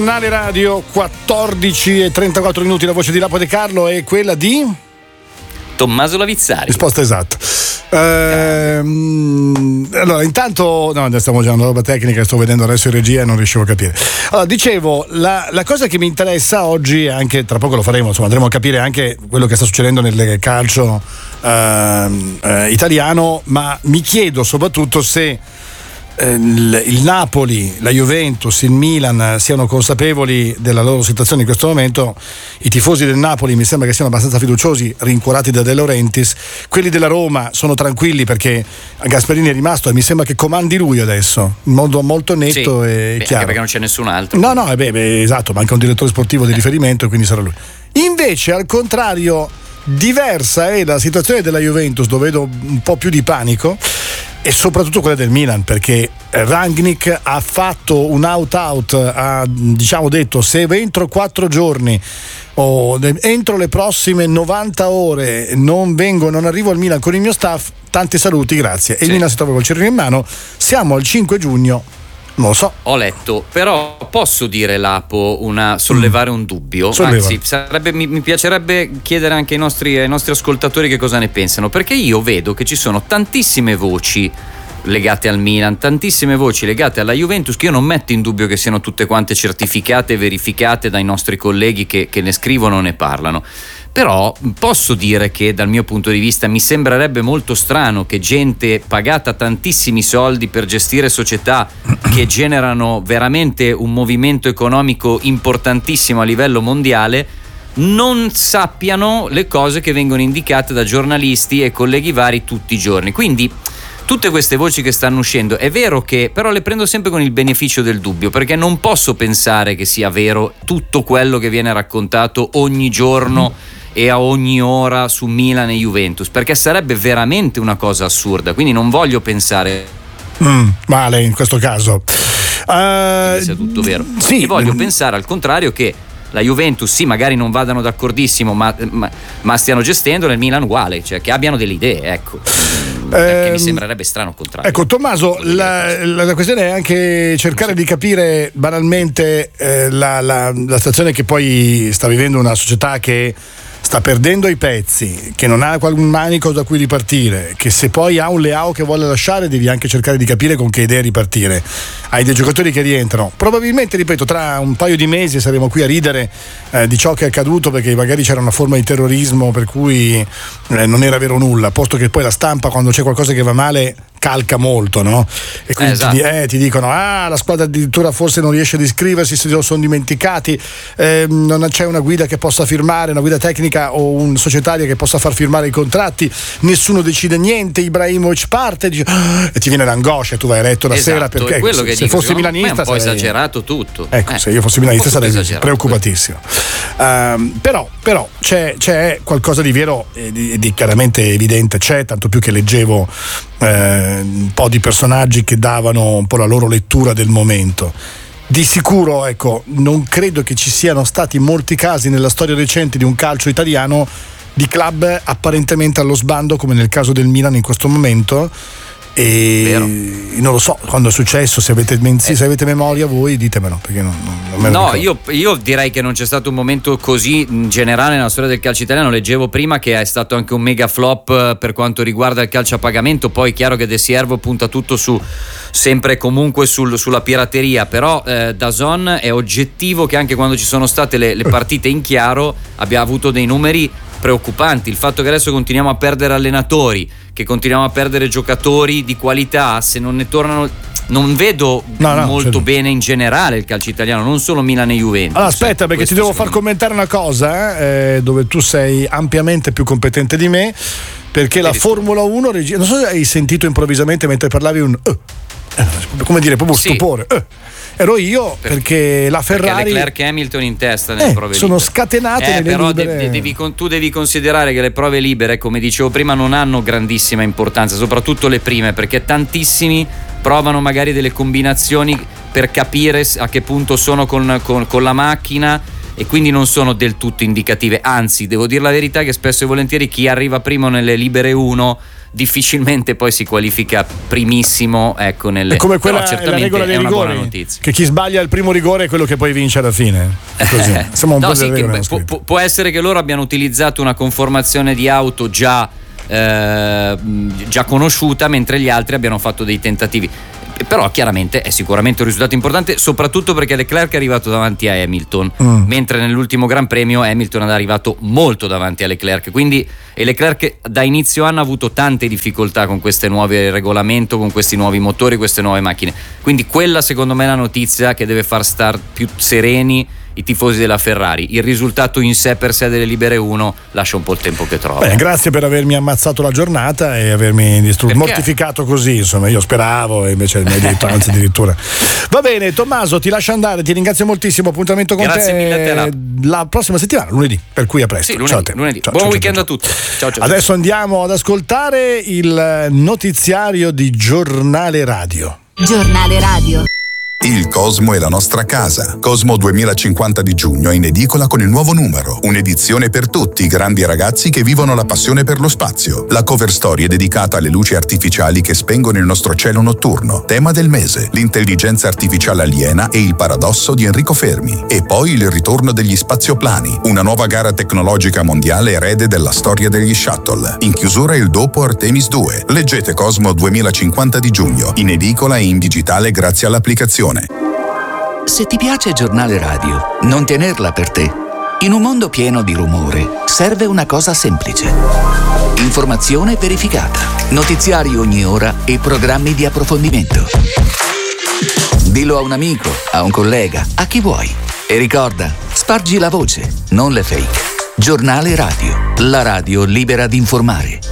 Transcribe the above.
Giornale radio 14:34, la voce di Lapo De Carlo è quella di Tommaso Lavizzari. Risposta esatta. Allora, intanto stiamo già una roba tecnica, sto vedendo adesso in regia e non riuscivo a capire. Allora, dicevo, la cosa che mi interessa oggi, anche tra poco lo faremo, insomma, andremo a capire anche quello che sta succedendo nel calcio italiano, ma mi chiedo soprattutto se il Napoli, la Juventus, il Milan siano consapevoli della loro situazione in questo momento. I tifosi del Napoli mi sembra che siano abbastanza fiduciosi, rincuorati da De Laurentiis. Quelli della Roma sono tranquilli perché Gasperini è rimasto e mi sembra che comandi lui adesso in modo molto netto e chiaro, anche perché non c'è nessun altro. Esatto, manca un direttore sportivo di riferimento e quindi sarà lui. Invece, al contrario, diversa è la situazione della Juventus, dove vedo un po' più di panico, e soprattutto quella del Milan, perché Rangnick ha fatto un out, ha detto: se entro 4 giorni o entro le prossime 90 ore non arrivo al Milan con il mio staff, tanti saluti, grazie. E il Milan si trova col cerino in mano. Siamo al 5 giugno. Non lo so. Ho letto, però posso dire, Lapo, sollevare un dubbio. Solleva. Anzi, mi piacerebbe chiedere anche ai nostri ascoltatori che cosa ne pensano, perché io vedo che ci sono tantissime voci legate al Milan, tantissime voci legate alla Juventus, che io non metto in dubbio che siano tutte quante certificate e verificate dai nostri colleghi che ne scrivono o ne parlano. Però posso dire che dal mio punto di vista mi sembrerebbe molto strano che gente pagata tantissimi soldi per gestire società che generano veramente un movimento economico importantissimo a livello mondiale non sappiano le cose che vengono indicate da giornalisti e colleghi vari tutti i giorni. Quindi tutte queste voci che stanno uscendo, è vero che però le prendo sempre con il beneficio del dubbio, perché non posso pensare che sia vero tutto quello che viene raccontato ogni giorno e a ogni ora su Milan e Juventus, perché sarebbe veramente una cosa assurda. Quindi non voglio pensare male in questo caso che sia tutto vero, e voglio pensare al contrario che la Juventus sì, magari non vadano d'accordissimo, ma stiano gestendo nel Milan uguale, cioè che abbiano delle idee, ecco. Perché mi sembrerebbe strano il contrario. Ecco, Tommaso, la questione è anche cercare di capire banalmente la situazione che poi sta vivendo una società che sta perdendo i pezzi, che non ha un manico da cui ripartire, che se poi ha un Leao che vuole lasciare devi anche cercare di capire con che idee ripartire. Hai dei giocatori che rientrano, probabilmente, ripeto, tra un paio di mesi saremo qui a ridere di ciò che è accaduto, perché magari c'era una forma di terrorismo per cui non era vero nulla, posto che poi la stampa, quando c'è qualcosa che va male, calca molto, no? E quindi ti dicono: la squadra addirittura forse non riesce ad iscriversi, se lo sono dimenticati, non c'è una guida che possa firmare, una guida tecnica o un societario che possa far firmare i contratti, nessuno decide niente, Ibrahimovic parte, e ti viene l'angoscia. Tu vai a letto la sera, perché se fossi milanista è un po' esagerato tutto. Se io fossi milanista sarei preoccupatissimo. Però c'è qualcosa di vero e di chiaramente evidente, c'è, tanto più che leggevo un po' di personaggi che davano un po' la loro lettura del momento. Di sicuro, ecco, non credo che ci siano stati molti casi nella storia recente di un calcio italiano di club apparentemente allo sbando come nel caso del Milan in questo momento. E vero. Non lo so quando è successo, se avete memoria voi ditemelo, perché non me lo ricordo. Io direi che non c'è stato un momento così in generale nella storia del calcio italiano. Leggevo prima che è stato anche un mega flop per quanto riguarda il calcio a pagamento. Poi è chiaro che De Siervo punta tutto sempre e comunque sulla pirateria, però DAZN è oggettivo che anche quando ci sono state le partite in chiaro abbia avuto dei numeri preoccupanti. Il fatto che adesso continuiamo a perdere allenatori, che continuiamo a perdere giocatori di qualità, se non ne tornano, non vedo molto bene in generale il calcio italiano, non solo Milan e Juventus. Allora aspetta, perché ti devo far commentare una cosa dove tu sei ampiamente più competente di me, perché la Formula 1 non so se hai sentito improvvisamente mentre parlavi come dire, proprio stupore. Ero io, perché la Ferrari, perché Leclerc e Hamilton in testa nelle prove sono libere. scatenate nelle però libere. tu devi considerare che le prove libere, come dicevo prima, non hanno grandissima importanza, soprattutto le prime, perché tantissimi provano magari delle combinazioni per capire a che punto sono con la macchina, e quindi non sono del tutto indicative. Anzi, devo dire la verità che spesso e volentieri chi arriva primo nelle libere 1 difficilmente poi si qualifica primissimo, ecco, nelle... È come quella, però certamente la regola dei è una rigori, buona notizia. che chi sbaglia il primo rigore è quello che poi vince alla fine. È così. Siamo un no, po' sì, delle che, regole può essere che loro abbiano utilizzato una conformazione di auto già conosciuta, mentre gli altri abbiano fatto dei tentativi. Però chiaramente è sicuramente un risultato importante, soprattutto perché Leclerc è arrivato davanti a Hamilton, mentre nell'ultimo Gran Premio Hamilton è arrivato molto davanti a Leclerc, quindi e Leclerc da inizio anno ha avuto tante difficoltà con queste nuove regolamento, con questi nuovi motori, queste nuove macchine, quindi quella secondo me è la notizia che deve far star più sereni i tifosi della Ferrari. Il risultato in sé per sé delle libere 1 lascia un po' il tempo che trova. Beh, grazie per avermi ammazzato la giornata e avermi mortificato così, insomma, io speravo e invece mi hai detto anzi addirittura. Va bene, Tommaso, ti lascio andare, ti ringrazio moltissimo, appuntamento con grazie te mille a te, la prossima settimana, lunedì, per cui a presto. Sì, lunedì, ciao a te. lunedì. Ciao, buon ciao, weekend ciao. a tutti. Ciao, ciao. Adesso andiamo ad ascoltare il notiziario di Giornale Radio. Giornale Radio. Il Cosmo è la nostra casa. Cosmo 2050 di giugno è in edicola con il nuovo numero. Un'edizione per tutti i grandi ragazzi che vivono la passione per lo spazio. La cover story è dedicata alle luci artificiali che spengono il nostro cielo notturno. Tema del mese: l'intelligenza artificiale aliena e il paradosso di Enrico Fermi. E poi il ritorno degli spazioplani, una nuova gara tecnologica mondiale erede della storia degli shuttle. In chiusura il dopo Artemis 2. Leggete Cosmo 2050 di giugno, in edicola e in digitale grazie all'applicazione. Se ti piace Giornale Radio, non tenerla per te. In un mondo pieno di rumore, serve una cosa semplice. Informazione verificata, notiziari ogni ora e programmi di approfondimento. Dillo a un amico, a un collega, a chi vuoi. E ricorda, spargi la voce, non le fake. Giornale Radio, la radio libera di informare.